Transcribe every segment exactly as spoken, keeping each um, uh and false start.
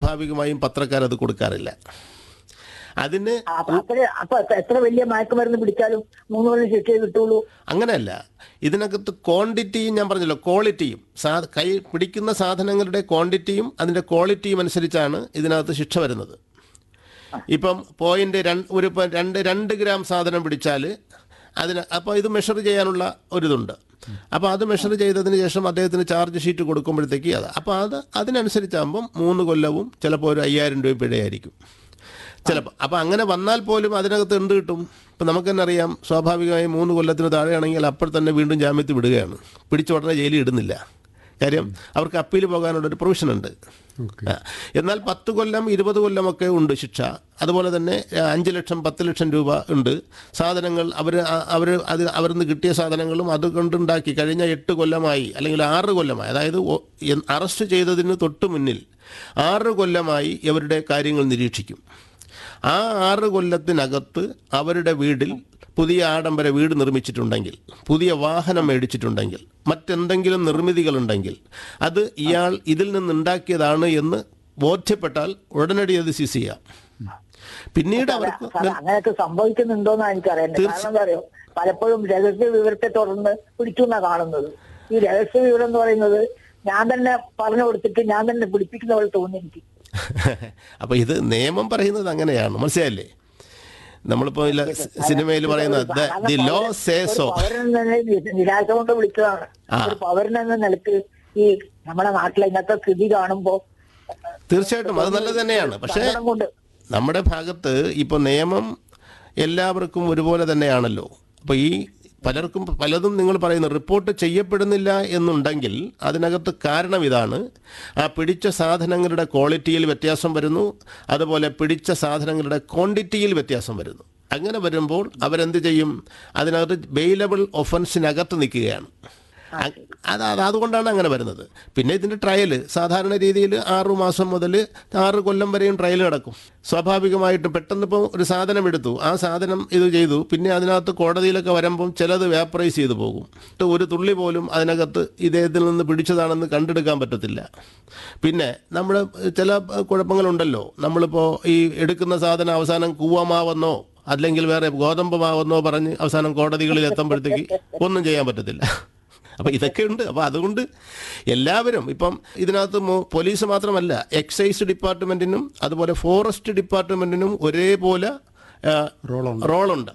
സ്വാഭാവികമായും പത്രക്കാരത് കൊടുക്കാറില്ല. അതിന് എത്ര വലിയ മയക്കുമരുന്ന് പിടിച്ചാലും മൂന്ന് കൊല്ലം ശിക്ഷ കിട്ടുള്ളൂ? അങ്ങനെയല്ല. ഇതിനകത്ത് ക്വാണ്ടിറ്റിയും ഞാൻ പറഞ്ഞല്ലോ, ക്വാളിറ്റിയും സാ കൈ പിടിക്കുന്ന സാധനങ്ങളുടെ ക്വാണ്ടിറ്റിയും അതിൻ്റെ ക്വാളിറ്റിയും അനുസരിച്ചാണ് ഇതിനകത്ത് ശിക്ഷ വരുന്നത്. ഇപ്പം പോയിന്റ് രണ്ട് ഒരു രണ്ട് രണ്ട് ഗ്രാം സാധനം പിടിച്ചാൽ അതിന് അപ്പോൾ ഇത് മെഷർ ചെയ്യാനുള്ള ഒരിതുണ്ട്. അപ്പോൾ അത് മെഷർ ചെയ്തതിന് ശേഷം അദ്ദേഹത്തിന് ചാർജ് ഷീറ്റ് കൊടുക്കുമ്പോഴത്തേക്ക് അത് അപ്പോൾ അത് അതിനനുസരിച്ചാകുമ്പം മൂന്ന് കൊല്ലവും ചിലപ്പോൾ ഒരു അയ്യായിരം രൂപ പിഴയായിരിക്കും ചിലപ്പോൾ. അപ്പോൾ അങ്ങനെ വന്നാൽ പോലും അതിനകത്ത് എന്ത് കിട്ടും? ഇപ്പം നമുക്ക് തന്നെ അറിയാം, സ്വാഭാവികമായും മൂന്ന് കൊല്ലത്തിന് താഴെയാണെങ്കിൽ അപ്പോൾ തന്നെ വീണ്ടും ജാമ്യത്തിൽ വിടുകയാണ്. പിടിച്ച ഉടനെ ജയിലിൽ ഇടുന്നില്ല. കാര്യം അവർക്ക് അപ്പീൽ പോകാനുള്ളൊരു പ്രൊവിഷൻ ഉണ്ട്. എന്നാൽ പത്ത് കൊല്ലം ഇരുപത് കൊല്ലമൊക്കെ ഉണ്ട് ശിക്ഷ. അതുപോലെ തന്നെ അഞ്ച് ലക്ഷം പത്ത് ലക്ഷം രൂപ ഉണ്ട്. സാധനങ്ങൾ അവർ അവർ അത് അവരിൽ നിന്ന് കിട്ടിയ സാധനങ്ങളും അതുകൊണ്ടുണ്ടാക്കി കഴിഞ്ഞ എട്ട് കൊല്ലമായി അല്ലെങ്കിൽ ആറ് കൊല്ലമായി, അതായത് അറസ്റ്റ് ചെയ്തതിന് തൊട്ട് മുന്നിൽ ആറ് കൊല്ലമായി ഇവരുടെ കാര്യങ്ങൾ നിരീക്ഷിക്കും. ആ ആറ് കൊല്ലത്തിനകത്ത് അവരുടെ വീട്ടിൽ പുതിയ ആഡംബര വീട് നിർമ്മിച്ചിട്ടുണ്ടെങ്കിൽ, പുതിയ വാഹനം മേടിച്ചിട്ടുണ്ടെങ്കിൽ, മറ്റെന്തെങ്കിലും നിർമ്മിതികളുണ്ടെങ്കിൽ അത് ഇയാൾ ഇതിൽ നിന്നുണ്ടാക്കിയതാണ് എന്ന് ബോധ്യപ്പെട്ടാൽ ഉടനടി അത് സീസ് ചെയ്യാം. പിന്നീട് അവർക്ക് അങ്ങനെയൊക്കെ സംഭവിക്കുന്നുണ്ടോന്നാണ് എനിക്കറിയാം. കാരണം എന്താ അറിയോ, പലപ്പോഴും രഹസ്യ വിവരത്തെ തുടർന്ന് പിടിക്കുന്ന കാണുന്നത്. ഈ രഹസ്യ വിവരം എന്ന് പറയുന്നത് ഞാൻ തന്നെ പറഞ്ഞു കൊടുത്തിട്ട് ഞാൻ തന്നെ പിടിപ്പിക്കുന്ന പോലെ തോന്നി എനിക്ക്. അപ്പൊ ഇത് നിയമം പറയുന്നത് അങ്ങനെയാണ്, മനസ്സിലായില്ലേ? നമ്മളിപ്പോ സിനിമയിൽ പറയുന്നത് ദി ലോ സേസ് സോ. നിരാശ കൊണ്ട് വിളിച്ചതാണ്. പൗരനെന്ന നിലക്ക് ഈ നമ്മുടെ നാട്ടിലെ ഇന്നത്തെ സ്ഥിതി കാണുമ്പോ തീർച്ചയായിട്ടും അത് നല്ലത് തന്നെയാണ്. പക്ഷേ നമ്മുടെ ഭാഗത്ത് ഇപ്പൊ നിയമം എല്ലാവർക്കും ഒരുപോലെ തന്നെയാണല്ലോ. അപ്പൊ ഈ പലർക്കും പലതും നിങ്ങൾ പറയുന്നത് റിപ്പോർട്ട് ചെയ്യപ്പെടുന്നില്ല എന്നുണ്ടെങ്കിൽ അതിനകത്ത് കാരണം ഇതാണ്: ആ പിടിച്ച സാധനങ്ങളുടെ ക്വാളിറ്റിയിൽ വ്യത്യാസം വരുന്നു, അതുപോലെ പിടിച്ച സാധനങ്ങളുടെ ക്വാണ്ടിറ്റിയിൽ വ്യത്യാസം വരുന്നു. അങ്ങനെ വരുമ്പോൾ അവരെന്ത് ചെയ്യും? അതിനകത്ത് ബെയിലബിൾ ഒഫൻസിനകത്ത് നിൽക്കുകയാണ്. അത് അതുകൊണ്ടാണ് അങ്ങനെ വരുന്നത്. പിന്നെ ഇതിൻ്റെ ട്രയൽ സാധാരണ രീതിയിൽ ആറു മാസം മുതൽ ആറ് കൊല്ലം വരെയും ട്രയൽ നടക്കും. സ്വാഭാവികമായിട്ടും പെട്ടെന്ന് ഇപ്പോൾ ഒരു സാധനം എടുത്തു, ആ സാധനം ഇത് ചെയ്തു, പിന്നെ അതിനകത്ത് കോടതിയിലൊക്കെ വരുമ്പം ചിലത് വേപ്പറൈസ് ചെയ്തു പോകും. ഒരു തുള്ളി പോലും അതിനകത്ത് ഇദ്ദേഹത്തിൽ നിന്ന് പിടിച്ചതാണെന്ന് കണ്ടെടുക്കാൻ പറ്റത്തില്ല. പിന്നെ നമ്മുടെ ചില കുഴപ്പങ്ങളുണ്ടല്ലോ. നമ്മളിപ്പോൾ ഈ എടുക്കുന്ന സാധനം അവസാനം കൂവമാവെന്നോ അല്ലെങ്കിൽ വേറെ ഗോതമ്പ് മാവെന്നോ പറഞ്ഞ് അവസാനം കോടതികളിൽ എത്തുമ്പോഴത്തേക്ക് ഒന്നും ചെയ്യാൻ പറ്റത്തില്ല. അപ്പം ഇതൊക്കെ ഉണ്ട്. അപ്പോൾ അതുകൊണ്ട് എല്ലാവരും ഇപ്പം ഇതിനകത്ത് പോലീസ് മാത്രമല്ല, എക്സൈസ് ഡിപ്പാർട്ട്മെൻറ്റിനും അതുപോലെ ഫോറസ്റ്റ് ഡിപ്പാർട്ട്മെൻറ്റിനും ഒരേപോലെ റോളുണ്ട്.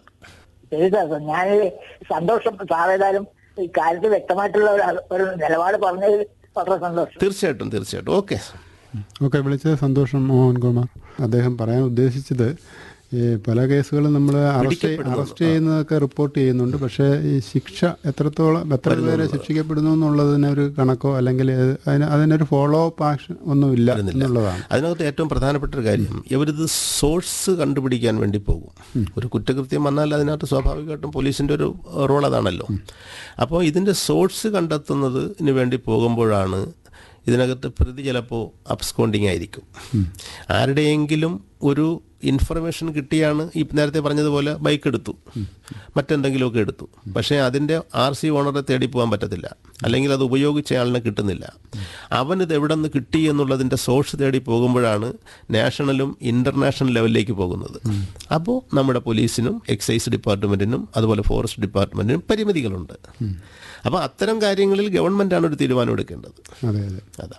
ഞാൻ സന്തോഷം സാറേതായാലും ഈ കാര്യത്തിൽ വ്യക്തമായിട്ടുള്ള ഒരു നിലപാട് പറഞ്ഞതിൽ വളരെ സന്തോഷം. തീർച്ചയായിട്ടും തീർച്ചയായിട്ടും ഓക്കെ ഓക്കെ വിളിച്ചത് സന്തോഷം. മോഹൻകുമാർ അദ്ദേഹം പറയാൻ ഉദ്ദേശിച്ചത് ഈ പല കേസുകളും നമ്മൾ അറസ്റ്റ് അറസ്റ്റ് ചെയ്യുന്നതൊക്കെ റിപ്പോർട്ട് ചെയ്യുന്നുണ്ട്. പക്ഷേ ഈ ശിക്ഷ എത്രത്തോളം എത്ര പേരെ ശിക്ഷിക്കപ്പെടുന്നു എന്നുള്ളതിനൊരു കണക്കോ അല്ലെങ്കിൽ അതിന് അതിനൊരു ഫോളോ അപ്പ് ആക്ഷൻ ഒന്നും ഇല്ല എന്നുള്ളതാണ്. അതിനകത്ത് ഏറ്റവും പ്രധാനപ്പെട്ട ഒരു കാര്യം, ഇവരിത് സോഴ്സ് കണ്ടുപിടിക്കാൻ വേണ്ടി പോകും. ഒരു കുറ്റകൃത്യം വന്നാൽ അതിനകത്ത് സ്വാഭാവികമായിട്ടും പോലീസിൻ്റെ ഒരു റോൾ അതാണല്ലോ. അപ്പോൾ ഇതിൻ്റെ സോഴ്സ് കണ്ടെത്തുന്നതിന് വേണ്ടി പോകുമ്പോഴാണ് ഇതിനകത്ത് പ്രതി ചിലപ്പോൾ അബ്സ്കോണ്ടിങ് ആയിരിക്കും. ആരുടെയെങ്കിലും ഒരു ഇൻഫർമേഷൻ കിട്ടിയാണ് ഈ നേരത്തെ പറഞ്ഞതുപോലെ ബൈക്ക് എടുത്തു, മറ്റെന്തെങ്കിലുമൊക്കെ എടുത്തു. പക്ഷേ അതിൻ്റെ ആർ സി ഓണറെ തേടി പോകാൻ പറ്റത്തില്ല, അല്ലെങ്കിൽ അത് ഉപയോഗിച്ച ആളിനെ കിട്ടുന്നില്ല. അവനിത് എവിടെ നിന്ന് കിട്ടി എന്നുള്ളതിൻ്റെ സോഴ്സ് തേടി പോകുമ്പോഴാണ് നാഷണലും ഇൻ്റർനാഷണൽ ലെവലിലേക്ക് പോകുന്നത്. അപ്പോൾ നമ്മുടെ പോലീസിനും എക്സൈസ് ഡിപ്പാർട്ട്മെൻറ്റിനും അതുപോലെ ഫോറസ്റ്റ് ഡിപ്പാർട്ട്മെൻറ്റിനും പരിമിതികളുണ്ട്. അപ്പോൾ അത്തരം കാര്യങ്ങളിൽ ഗവൺമെൻറ്റാണ് ഒരു തീരുമാനം എടുക്കേണ്ടത്. അതെ അതെ അതാ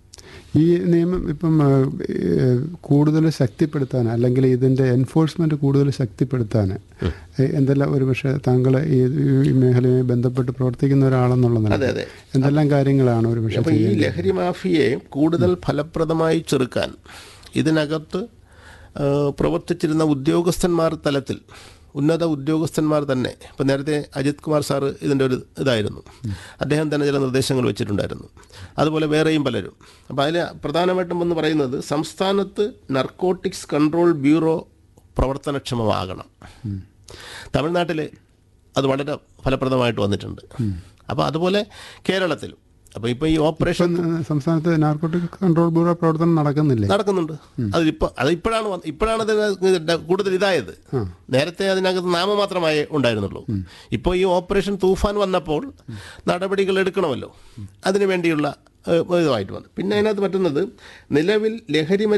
ഈ നിയമം ഇപ്പം കൂടുതൽ ശക്തിപ്പെടുത്താൻ അല്ലെങ്കിൽ ഇതിൻ്റെ എൻഫോഴ്സ്മെൻറ്റ് കൂടുതൽ ശക്തിപ്പെടുത്താൻ എന്തെല്ലാം ഒരു പക്ഷേ താങ്കൾ ഈ മേഖലയുമായി ബന്ധപ്പെട്ട് പ്രവർത്തിക്കുന്ന ഒരാളെന്നുള്ള നിലയിൽ എന്തെല്ലാം കാര്യങ്ങളാണ് ഒരു പക്ഷേ ഈ ലഹരി മാഫിയയെ കൂടുതൽ ഫലപ്രദമായി ചെറുക്കാൻ ഇതിനകത്ത് പ്രവർത്തിച്ചിരുന്ന ഉദ്യോഗസ്ഥന്മാർ തലത്തിൽ ഉന്നത ഉദ്യോഗസ്ഥന്മാർ തന്നെ, ഇപ്പം നേരത്തെ അജിത് കുമാർ സാറ് ഇതിൻ്റെ ഒരു ഇതായിരുന്നു, അദ്ദേഹം തന്നെ ചില നിർദ്ദേശങ്ങൾ വെച്ചിട്ടുണ്ടായിരുന്നു. അതുപോലെ വേറെയും പലരും. അപ്പോൾ അതിൽ പ്രധാനമായിട്ടും എന്ന് പറയുന്നത് സംസ്ഥാനത്ത് നർക്കോട്ടിക്സ് കൺട്രോൾ ബ്യൂറോ പ്രവർത്തനക്ഷമമാകണം. തമിഴ്നാട്ടിൽ അത് വളരെ ഫലപ്രദമായിട്ട് വന്നിട്ടുണ്ട്. അപ്പോൾ അതുപോലെ കേരളത്തിലും. അപ്പോൾ ഇപ്പോൾ ഈ ഓപ്പറേഷൻ സംസ്ഥാനത്ത് നാർക്കോട്ടിക് കൺട്രോൾ ബ്യൂറോ പ്രവർത്തനം നടക്കുന്നില്ല നടക്കുന്നുണ്ട് അതിപ്പോൾ അത് ഇപ്പോഴാണ് ഇപ്പോഴാണ് അതിന് കൂടുതൽ ഇതായത്. നേരത്തെ അതിനകത്ത് നാമമാത്രമായി ഉണ്ടായിരുന്നുള്ളൂ. ഇപ്പോൾ ഈ ഓപ്പറേഷൻ തൂഫാൻ വന്നപ്പോൾ നടപടികൾ എടുക്കണമല്ലോ, അതിനു വേണ്ടിയുള്ള ഇതുമായിട്ട് വന്നു. പിന്നെ അതിനകത്ത് പറ്റുന്നത് നിലവിൽ ലഹരി